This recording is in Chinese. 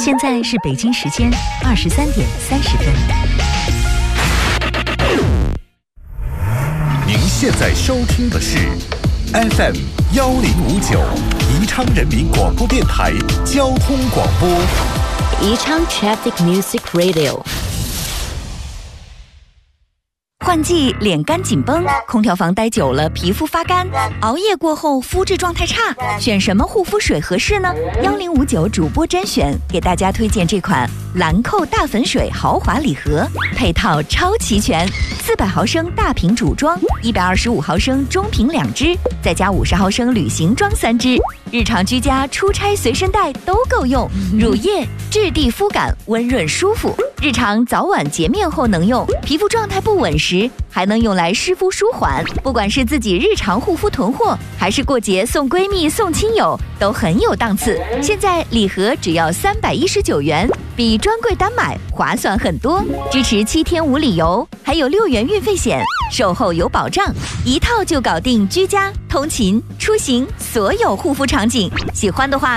现在是北京时间23:30。 您现在收听的是 FM 1059宜昌人民广播电台交通广播。 宜昌 Traffic Music Radio。 换季脸干紧绷，空调房待久了皮肤发干，熬夜过后肤质状态差，选什么护肤水合适呢？1059主播甄选给大家推荐这款兰蔻大粉水豪华礼盒，配套超齐全，400毫升大瓶主装，125毫升中瓶2支，再加50毫升旅行装3支，日常居家、出差随身带都够用。乳液质地肤感温润舒服，日常早晚洁面后能用，皮肤状态不稳时还能用来湿敷舒缓。不管是自己日常护肤囤货，还是过节送闺蜜送亲友，都很有档次。现在礼盒只要319元，比专柜单买划算很多，支持7天无理由，还有6元运费险，售后有保障，一套就搞定居家、通勤、出行所有护肤场景。喜欢的话